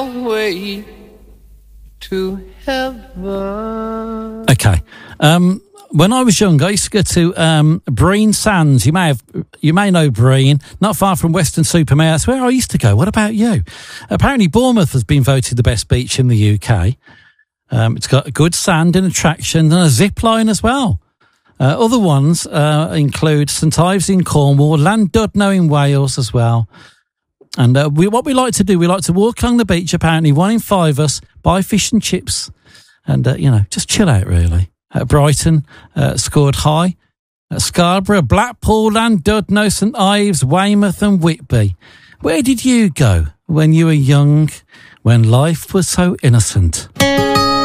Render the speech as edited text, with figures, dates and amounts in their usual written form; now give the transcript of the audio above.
our way to heaven. Okay. When I was young, I used to go to Breen Sands. You may know Breen, not far from Western Supermare. That's where I used to go. What about you? Apparently, Bournemouth has been voted the best beach in the UK. It's got a good sand and attraction and a zip line as well. Other ones include St Ives in Cornwall, Llandudno in Wales as well. And what we like to do, we like to walk along the beach. Apparently, 1 in 5 of us buy fish and chips, and just chill out really. Brighton scored high. Scarborough, Blackpool, Llandudno, St Ives, Weymouth and Whitby. Where did you go when you were young, when life was so innocent?